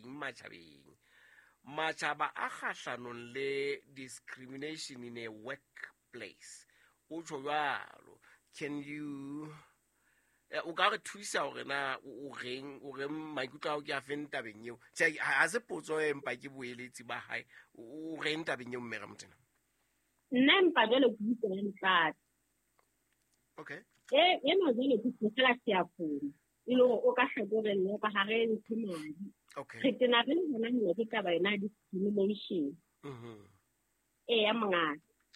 matšhaba a kgahlanong le discrimination in a workplace o tšho bjalo. Can you o ka re thusa gore na o reng maikutlo ao ke a feng tabeng eo? Ha se potso empa ke boeletsi ba hae. O reng tabeng eo mmega motena? Nna empa jalo ke butsela ntlata. Okay. Eno jalo ke tsela seafong. E le o ka hlakorella ka hare le tshimadi. Okay. Re tena re le bona nna ke taba yona discrimination. Ya mongata.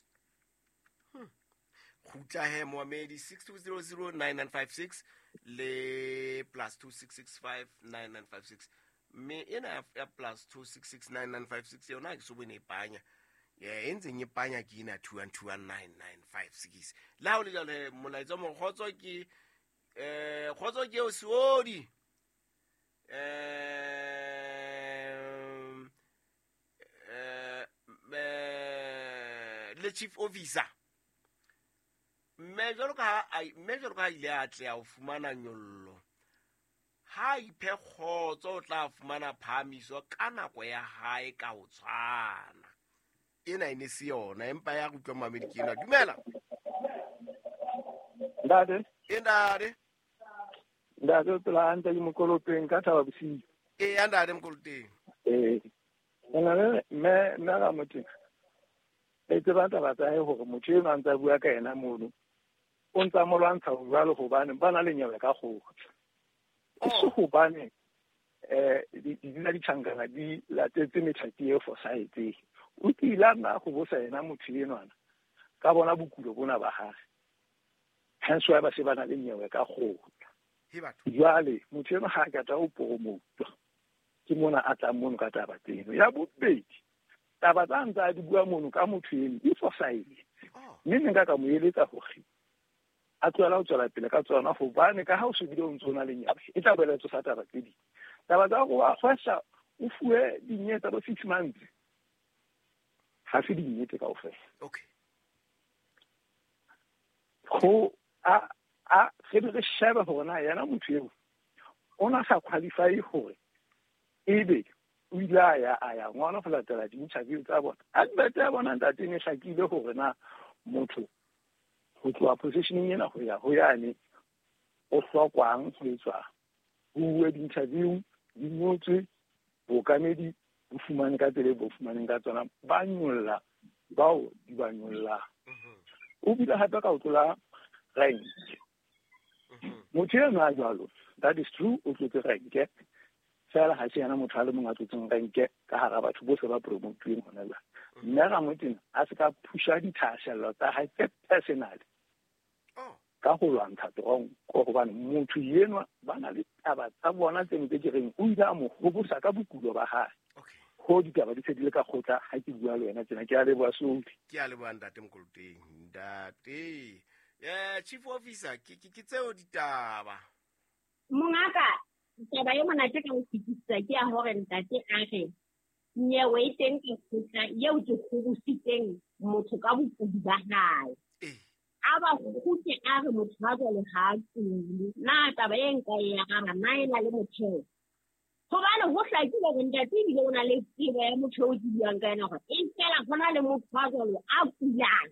Khutla he Mohamedi 62009956 le +266599956. Me ena ya +2669956 yona ke so bone panya. Entse nye panya ke ina 2121995 la o le jale molaetsa mo khotso ke o siodi le chief officer Major ka ile a tle a fumana nyollo ha iphe khotso o tla fumana phamiso ka nako ya hae ka o tshwana ena ine se yona empa ya go tloa Mamedi ke ena dumela ndade tla anta ke mokolopeng ka taba bosiu andade mokoloteng nna me ga motho etse ba taba tsa he gore motho e mantsa bua ka ena mono o ntsa mo lwantsha go jalo go bane ba na le nyewe ka go se go bane di tshangana di latetse methati e society o tila na go bosa ena motho enwana ka bona bokulo bona ba gage hence wa ba se bana le nyewe ka go jwale motho ena ga ka tla o promotwa ke mona a tla mono ka taba tseno ya bobedi taba tsa ntse a di bua mono ka motho eno di society mme nka ka mo eletsa gore a tloela o tswela pele ka tsona go bane ka ha o se bile o ntse o na le nyabe e tla beletso sa taba tse di taba tsa go a khwasha o fuwe dinyeta ba 6 months ha se dinyete ka ofela okay go a se re sheba hona yana motho eo ona sa qualify gore ebe o ila ya ngwana go latela di-interview tsa bona a bete ya bona ntate ne hlakile gore na motho go tloa positioning ena go ya ho yane o hlokwang go etswa bue di-interview di ngotswe bokamedi bo fumane ka tsela bo fumaneng ka tsona ba nyolla bao di ba nyolla o bila hape ka o tlola rank motho ena a jwalo that is true o tlotse rank fela ha se yana motho a le mongwe a tlotseng rank ka hara batho bohle ba promotuweng hona la mme ga motena a se ka pusha dithashello tsa hae tse personal ka go lwantsha trong go gobane motho yenwa ba na le taba tsa bona tseno tse ke reng o ile a mo gobosa ka bokulo ba hae go ditaba di sedile ka khotla ha ke bua le wena tsena ke a leboa soudi ke a leboa ntate mokoloteng ntate chief officer ke tseo ditaba mongaka taba ye monate ka go fitisa ke a hore ntate a re nyewe e teng ka khotla yeo ke gobositseng motho ka bokudi ba hae a ba khutse a re motho ba jole ha tsule na taba ye nka ya ga na ena le motheo gobane go hlakile gore ntate ebile o na le tsebo ya motho o ke buang ka ena gore e fela go na le motho ba jole a kulang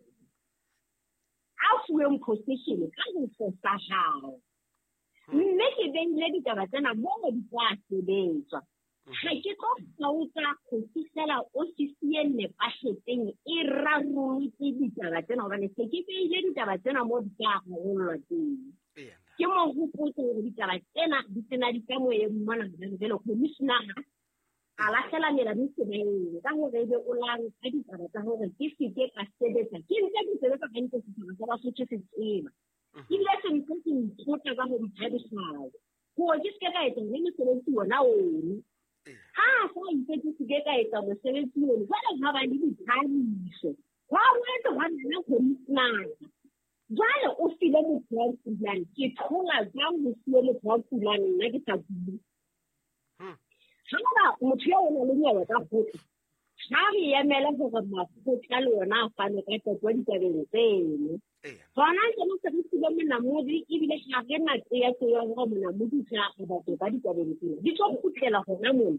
a fuweng position ka go sa gago mme ke beile ditaba tsena mo di tla sebetswa ga ke tlo sauta go fitlhela ofisi e nepagetseng e rarolotse ditaba tsena gobane se ke beile ditaba tsena mo di tla gololwa teng ke mo gopotse gore ditaba tsena di tsena di ka moeng mona jalo commissioner a latlhela melamisebe eo ka gore ebe o lanka ditaba tsa gore ke seke ka sebetsa ke ntse ke sebetsa ka ntse setšhaba sa basotho se tseba ebile se ntse ke ntlhoka ka go dithabisao gore ke seke ka etsa le mosebetsi ona one ha sa itse ke seke ka etsa mosebetsi one jale ga ba le dithabiso ga boetse ga nna commissioner jale o file motho wa kulang ke thola jang go file motho wa kulang nna ke sa bue ga motho yo o na le nyewe ka khotla ga re emele gore makgotla le yona a fane ka tetwa ditabeng tseno gona ntse mo se re sile monamodi ebile ga re na tseya ya gore monamodi o tla ga batho ba ditabeng tseno di tlo khutlela gona mona